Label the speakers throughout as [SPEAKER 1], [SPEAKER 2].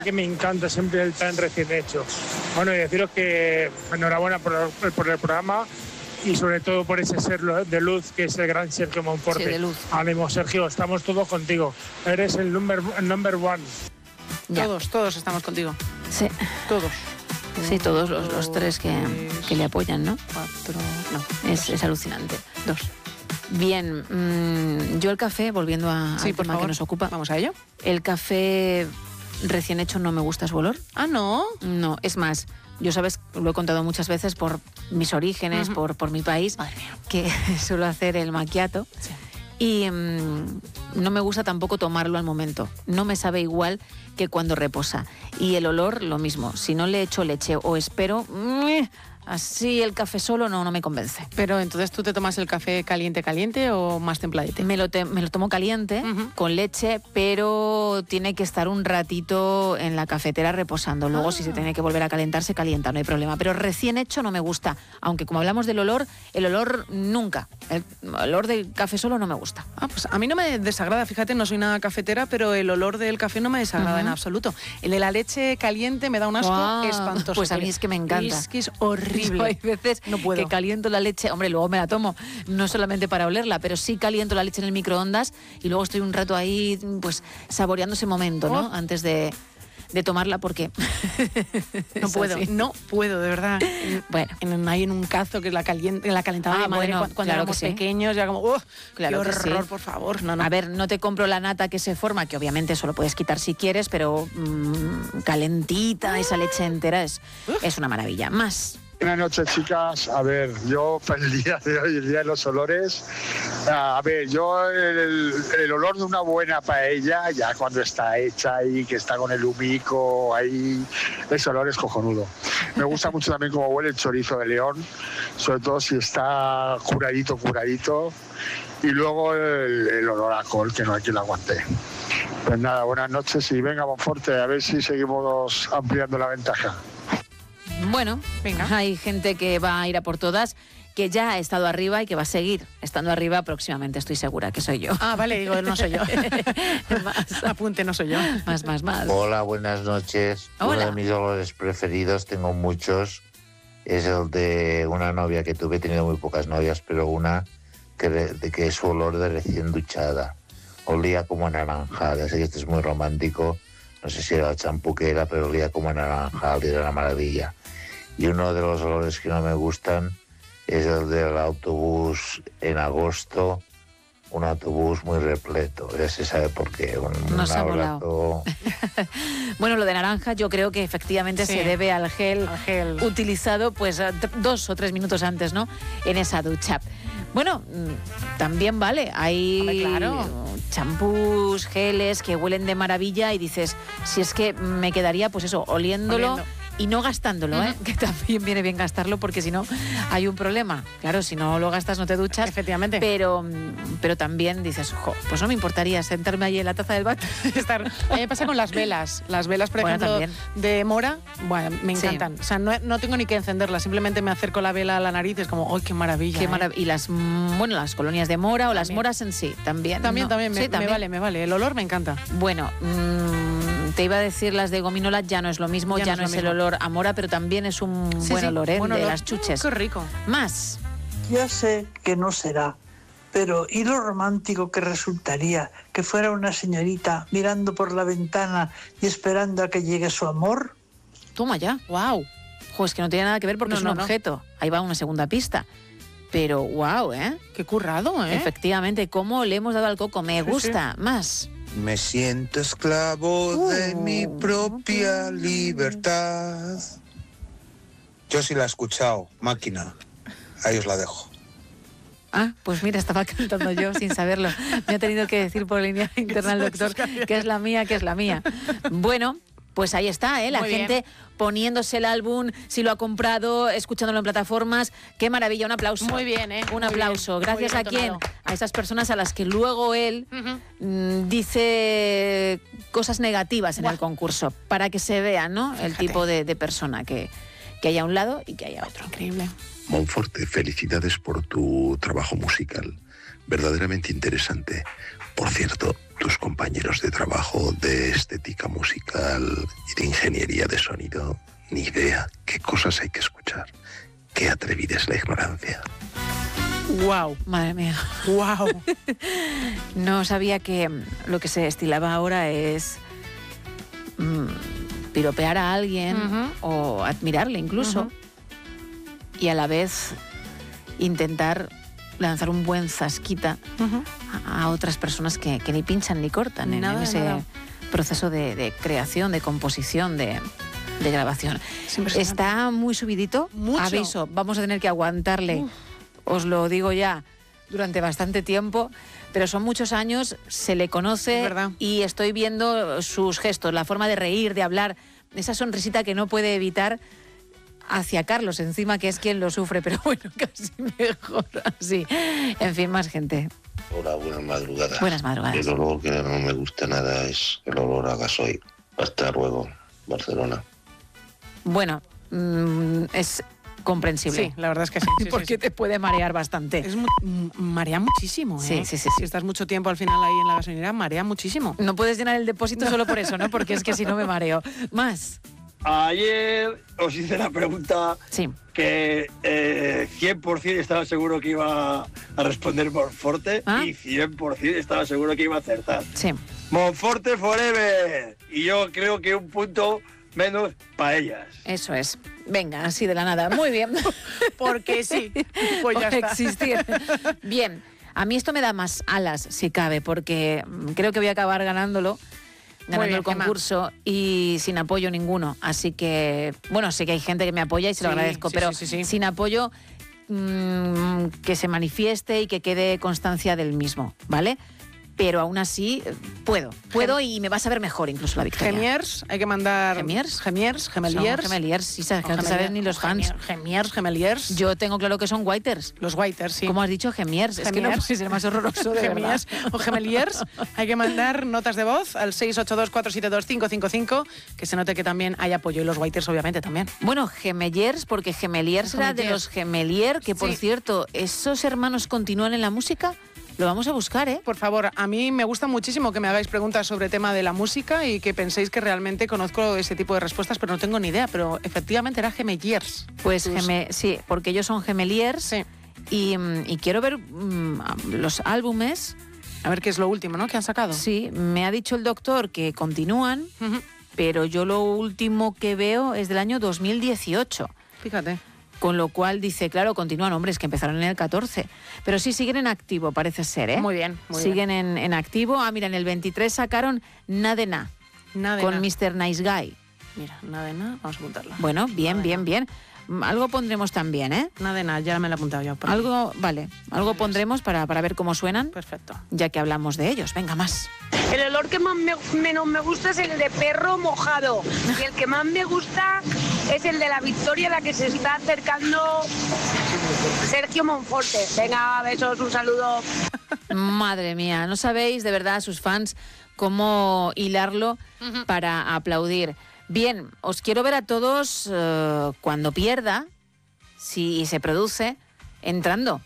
[SPEAKER 1] Que me encanta siempre el pan recién hecho. Bueno, y deciros que enhorabuena por el programa y sobre todo por ese ser de luz que es el gran Sergio Monforte.
[SPEAKER 2] Sí, de luz.
[SPEAKER 1] Ánimo, Sergio, estamos todos contigo. Eres el number one.
[SPEAKER 2] Ya.
[SPEAKER 3] Todos estamos contigo.
[SPEAKER 2] Sí.
[SPEAKER 3] Todos.
[SPEAKER 2] Sí, todos los tres que le apoyan, ¿no?
[SPEAKER 3] 4,
[SPEAKER 2] Es alucinante.
[SPEAKER 3] 2.
[SPEAKER 2] Bien, yo el café, volviendo al tema que nos ocupa.
[SPEAKER 3] Vamos a ello.
[SPEAKER 2] El café recién hecho no me gusta su olor.
[SPEAKER 3] Ah, ¿no?
[SPEAKER 2] No, es más, yo sabes, lo he contado muchas veces por mis orígenes, por mi país, que suelo hacer el macchiato.
[SPEAKER 3] Sí.
[SPEAKER 2] Y no me gusta tampoco tomarlo al momento. No me sabe igual que cuando reposa. Y el olor, lo mismo. Si no le echo leche o espero, así el café solo no me convence.
[SPEAKER 3] Pero entonces, ¿tú te tomas el café caliente o más templadito?
[SPEAKER 2] Me lo tomo caliente, con leche, pero tiene que estar un ratito en la cafetera reposando. Luego, si se tiene que volver a calentar, se calienta, no hay problema. Pero recién hecho no me gusta. Aunque como hablamos del olor, el olor nunca. El olor del café solo no me gusta.
[SPEAKER 3] Ah, pues a mí no me desagrada, fíjate, no soy nada cafetera, pero el olor del café no me desagrada en absoluto. El de la leche caliente me da un asco espantoso.
[SPEAKER 2] Pues a mí es que me encanta.
[SPEAKER 3] Es que es horrible.
[SPEAKER 2] Hay veces
[SPEAKER 3] no puedo.
[SPEAKER 2] que caliento la leche, hombre, luego me la tomo, no solamente para olerla, pero sí caliento la leche en el microondas y luego estoy un rato ahí, pues, saboreando ese momento, ¿no? Antes de tomarla, porque
[SPEAKER 3] no puedo, de verdad.
[SPEAKER 2] Bueno,
[SPEAKER 3] hay en un cazo que la calentaba mi madre cuando
[SPEAKER 2] claro
[SPEAKER 3] éramos
[SPEAKER 2] que sí.
[SPEAKER 3] pequeños, ya como,
[SPEAKER 2] claro
[SPEAKER 3] qué
[SPEAKER 2] que
[SPEAKER 3] horror,
[SPEAKER 2] sí.
[SPEAKER 3] por favor. No.
[SPEAKER 2] A ver, no te compro la nata que se forma, que obviamente eso lo puedes quitar si quieres, pero calentita, esa leche entera es una maravilla. Más.
[SPEAKER 4] Buenas noches, chicas. A ver, yo para el día de hoy, el día de los olores, yo el olor de una buena paella, ya cuando está hecha ahí, que está con el humico ahí, ese olor es cojonudo. Me gusta mucho también cómo huele el chorizo de León, sobre todo si está curadito. Y luego el olor a col, que no hay quien lo aguante. Pues nada, buenas noches y venga, Monforte, a ver si seguimos ampliando la ventaja.
[SPEAKER 2] Bueno,
[SPEAKER 3] venga.
[SPEAKER 2] Hay gente que va a ir a por todas, que ya ha estado arriba y que va a seguir estando arriba próximamente, estoy segura que soy yo.
[SPEAKER 3] Ah, vale, digo, no soy yo. Apunte, no soy yo.
[SPEAKER 2] Más.
[SPEAKER 5] Hola, buenas noches.
[SPEAKER 2] Hola.
[SPEAKER 5] Uno de mis olores preferidos, tengo muchos, es el de una novia que tuve. He tenido muy pocas novias, pero una que es su olor de recién duchada. Olía como a naranjada, sé que esto es muy romántico, no sé si era el champú que era, pero olía como a naranjada y era una maravilla. Y uno de los olores que no me gustan es el del autobús en agosto, un autobús muy repleto. Ya se sabe por qué.
[SPEAKER 2] Nos ha volado. Bueno, lo de naranja yo creo que efectivamente se debe al gel utilizado pues 2 o 3 minutos antes, ¿no? En esa ducha. Bueno, también vale, hay champús, geles que huelen de maravilla y dices, si es que me quedaría pues eso, oliéndolo. Y no gastándolo, que también viene bien gastarlo porque si no hay un problema. Claro, si no lo gastas no te duchas.
[SPEAKER 3] Efectivamente.
[SPEAKER 2] Pero también dices, pues no me importaría sentarme ahí en la taza del váter.
[SPEAKER 3] A mí me pasa con las velas. Las velas, por ejemplo,
[SPEAKER 2] también.
[SPEAKER 3] de mora, me encantan. O sea, no tengo ni que encenderlas, simplemente me acerco la vela a la nariz y es como, ¡ay, qué maravilla!
[SPEAKER 2] Y las colonias de mora o las moras en sí, también.
[SPEAKER 3] También, me vale. El olor me encanta.
[SPEAKER 2] Bueno, te iba a decir las de gominola, ya no es lo mismo, ya no es el olor a mora, pero también es un buen olor, de las chuches.
[SPEAKER 3] Qué rico.
[SPEAKER 2] Más.
[SPEAKER 6] Ya sé que no será, pero ¿y lo romántico que resultaría que fuera una señorita mirando por la ventana y esperando a que llegue su amor?
[SPEAKER 2] Toma ya.
[SPEAKER 3] ¡Wow!
[SPEAKER 2] Es que no tiene nada que ver porque es un objeto. Ahí va una segunda pista. Pero wow,
[SPEAKER 3] Qué currado,
[SPEAKER 2] Efectivamente, cómo le hemos dado al coco. Me gusta. Más.
[SPEAKER 7] Me siento esclavo de mi propia libertad. Yo sí la he escuchado, Máquina. Ahí os la dejo.
[SPEAKER 2] Ah, pues mira, estaba cantando yo sin saberlo. Me ha tenido que decir por línea interna el doctor que es la mía. Bueno, pues ahí está, la gente poniéndose el álbum, si lo ha comprado, escuchándolo en plataformas. ¡Qué maravilla! Un aplauso.
[SPEAKER 3] Muy bien,
[SPEAKER 2] Un aplauso.
[SPEAKER 3] Bien.
[SPEAKER 2] Gracias
[SPEAKER 3] Muy bien
[SPEAKER 2] a quién? A esas personas a las que luego él dice cosas negativas en el concurso, para que se vea, ¿no? Fíjate. El tipo de persona que hay a un lado y que hay a otro.
[SPEAKER 3] Increíble.
[SPEAKER 8] Monforte, felicidades por tu trabajo musical. Verdaderamente interesante. Por cierto, tus compañeros de trabajo de estética musical y de ingeniería de sonido, ni idea qué cosas hay que escuchar. Qué atrevida es la ignorancia.
[SPEAKER 2] ¡Wow! Madre mía.
[SPEAKER 3] ¡Wow!
[SPEAKER 2] No sabía que lo que se estilaba ahora es piropear a alguien o admirarle incluso y a la vez intentar lanzar un buen zasquita a otras personas que ni pinchan ni cortan en ese proceso de creación, de composición, de grabación. Está muy subidito.
[SPEAKER 3] Mucho.
[SPEAKER 2] Aviso, vamos a tener que aguantarle, os lo digo ya, durante bastante tiempo, pero son muchos años, se le conoce y estoy viendo sus gestos, la forma de reír, de hablar, esa sonrisita que no puede evitar hacia Carlos, encima que es quien lo sufre, pero bueno, casi mejor así. En fin, más gente.
[SPEAKER 5] Hola, buenas madrugadas.
[SPEAKER 2] Buenas madrugadas.
[SPEAKER 5] El olor que no me gusta nada es el olor a gasoil. Hasta luego, Barcelona.
[SPEAKER 2] Bueno, es comprensible.
[SPEAKER 3] Sí, la verdad es que sí.
[SPEAKER 2] Porque te puede marear bastante.
[SPEAKER 3] Marea muchísimo, ¿eh?
[SPEAKER 2] Sí.
[SPEAKER 3] Si estás mucho tiempo al final ahí en la gasolinera, marea muchísimo.
[SPEAKER 2] No puedes llenar el depósito solo por eso, ¿no? Porque es que si no me mareo. Más.
[SPEAKER 9] Ayer os hice la pregunta que 100% estaba seguro que iba a responder Monforte y 100% estaba seguro que iba a acertar.
[SPEAKER 2] Sí.
[SPEAKER 9] Monforte forever. Y yo creo que un punto menos para ellas.
[SPEAKER 2] Eso es. Venga, así de la nada. Muy bien.
[SPEAKER 3] Porque sí. Pues ya
[SPEAKER 2] por
[SPEAKER 3] está.
[SPEAKER 2] Existir. Bien. A mí esto me da más alas, si cabe, porque creo que voy a acabar ganando el concurso y sin apoyo ninguno. Así que, bueno, sé que hay gente que me apoya y se lo agradezco, pero sin apoyo que se manifieste y que quede constancia del mismo, ¿vale? Pero aún así puedo y me vas a ver mejor incluso la victoria.
[SPEAKER 3] Gemiers, hay que mandar...
[SPEAKER 2] Gemeliers, sí, sabes, que no te saben ni los fans.
[SPEAKER 3] Gemeliers.
[SPEAKER 2] Yo tengo claro que son whiters.
[SPEAKER 3] Los whiters, sí.
[SPEAKER 2] ¿Cómo has dicho? Gemiers. Es que no puede ser más horroroso, de
[SPEAKER 3] Gemiers
[SPEAKER 2] verdad.
[SPEAKER 3] o Gemeliers. Hay que mandar notas de voz al 682-472-555, que se note que también hay apoyo, y los whiters obviamente también.
[SPEAKER 2] Bueno, Gemeliers, porque Gemeliers era de los Gemelier, que por cierto, ¿esos hermanos continúan en la música? Lo vamos a buscar, ¿eh?
[SPEAKER 3] Por favor, a mí me gusta muchísimo que me hagáis preguntas sobre el tema de la música y que penséis que realmente conozco ese tipo de respuestas, pero no tengo ni idea. Pero efectivamente era Gemeliers.
[SPEAKER 2] Pues sí, porque ellos son Gemeliers.
[SPEAKER 3] Sí.
[SPEAKER 2] Y quiero ver los álbumes.
[SPEAKER 3] A ver qué es lo último, ¿no? Que han sacado.
[SPEAKER 2] Sí, me ha dicho el doctor que continúan, pero yo lo último que veo es del año 2018.
[SPEAKER 3] Fíjate.
[SPEAKER 2] Con lo cual dice, claro, continúan, hombre, es que empezaron en el 14. Pero sí siguen en activo, parece ser, ¿eh?
[SPEAKER 3] Muy bien, muy
[SPEAKER 2] siguen
[SPEAKER 3] bien.
[SPEAKER 2] en activo. Ah, mira, en el 23 sacaron Nadena. Con Mr. Nice Guy.
[SPEAKER 3] Mira, Nadena, vamos a apuntarla.
[SPEAKER 2] Bueno, bien. Algo pondremos también, ¿eh?
[SPEAKER 3] Nadena, ya me la he apuntado yo.
[SPEAKER 2] Algo pondremos para ver cómo suenan.
[SPEAKER 3] Perfecto.
[SPEAKER 2] Ya que hablamos de ellos. Venga, más.
[SPEAKER 10] El olor que menos me gusta es el de perro mojado. Y el que más me gusta es el de la victoria a la que se está acercando Sergio Monforte. Venga, besos, un saludo.
[SPEAKER 2] Madre mía, no sabéis de verdad sus fans cómo hilarlo para aplaudir. Bien, os quiero ver a todos cuando pierda, si se produce, entrando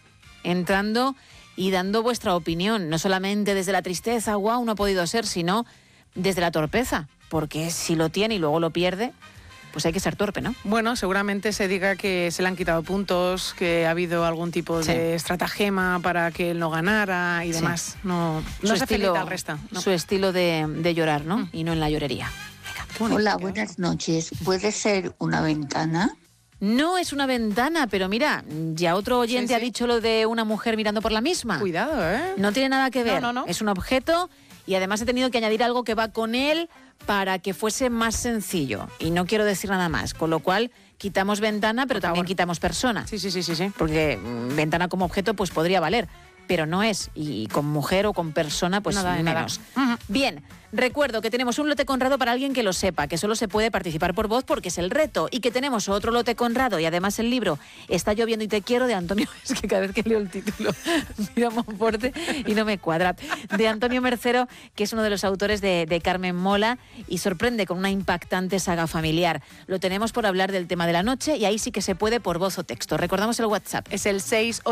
[SPEAKER 2] y dando vuestra opinión, no solamente desde la tristeza, wow, no ha podido ser, sino desde la torpeza, porque si lo tiene y luego lo pierde, pues hay que ser torpe, ¿no?
[SPEAKER 3] Bueno, seguramente se diga que se le han quitado puntos, que ha habido algún tipo de estratagema para que él no ganara y demás. No se felita al resto. No.
[SPEAKER 2] Su estilo de llorar, ¿no? Y no en la llorería. Venga,
[SPEAKER 11] hola, buenas noches. ¿Puede ser una ventana?
[SPEAKER 2] No es una ventana, pero mira, ya otro oyente ha dicho lo de una mujer mirando por la misma.
[SPEAKER 3] Cuidado, ¿eh?
[SPEAKER 2] No tiene nada que ver.
[SPEAKER 3] No.
[SPEAKER 2] Es un objeto y además he tenido que añadir algo que va con él para que fuese más sencillo. Y no quiero decir nada más, con lo cual quitamos ventana, pero también quitamos persona.
[SPEAKER 3] Sí.
[SPEAKER 2] Porque ventana como objeto pues podría valer, pero no es. Y con mujer o con persona pues menos. Bien. Recuerdo que tenemos un lote Conrado para alguien que lo sepa, que solo se puede participar por voz porque es el reto, y que tenemos otro lote Conrado y además el libro Está lloviendo y te quiero, de Antonio, es que cada vez que leo el título mira Monforte y no me cuadra, de Antonio Mercero, que es uno de los autores de Carmen Mola y sorprende con una impactante saga familiar. Lo tenemos por hablar del tema de la noche y ahí sí que se puede por voz o texto. Recordamos el WhatsApp.
[SPEAKER 3] Es el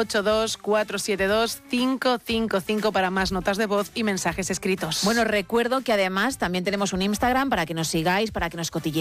[SPEAKER 3] 682-472-555 para más notas de voz y mensajes escritos.
[SPEAKER 2] Bueno, recuerdo que además también tenemos un Instagram para que nos sigáis, para que nos cotilleéis.